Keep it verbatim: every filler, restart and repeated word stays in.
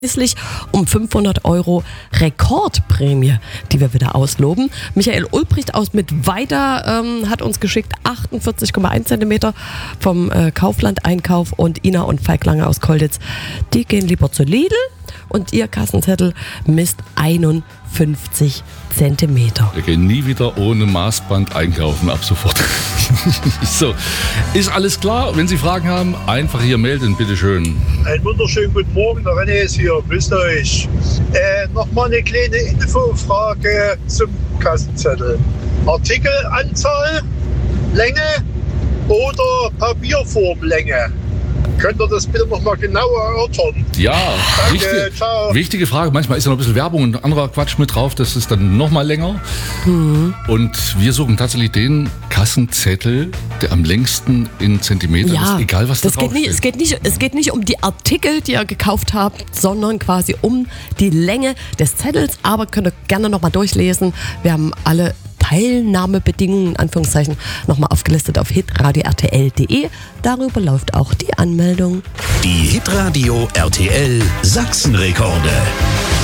Schließlich um fünfhundert Euro Rekordprämie, die wir wieder ausloben. Michael Ulbricht aus Mittweida ähm, hat uns geschickt achtundvierzig Komma eins Zentimeter vom äh, Kaufland-Einkauf, und Ina und Falk Lange aus Kolditz, die gehen lieber zu Lidl und ihr Kassenzettel misst einundfünfzig Zentimeter. Wir gehen nie wieder ohne Maßband einkaufen ab sofort. So, ist alles klar? Wenn Sie Fragen haben, einfach hier melden, bitteschön. Einen wunderschönen guten Morgen, der René ist hier, grüßt euch. Äh, Nochmal eine kleine Infofrage zum Kassenzettel. Artikelanzahl, Länge oder Papierformlänge? Könnt ihr das bitte nochmal genauer erörtern? Ja, Danke, wichtige, ciao. wichtige Frage. Manchmal ist ja noch ein bisschen Werbung und anderer Quatsch mit drauf. Das ist dann noch mal länger. Mhm. Und wir suchen tatsächlich den Kassenzettel, der am längsten in Zentimetern Ja, ist, egal was da das drauf geht nicht, steht. es, geht nicht, es geht nicht um die Artikel, die ihr gekauft habt, sondern quasi um die Länge des Zettels. Aber könnt ihr gerne nochmal durchlesen. Wir haben alle Teilnahmebedingungen, in Anführungszeichen, nochmal aufgelistet auf hitradio r t l punkt d e. Darüber läuft auch die Anmeldung. Die Hitradio R T L Sachsenrekorde.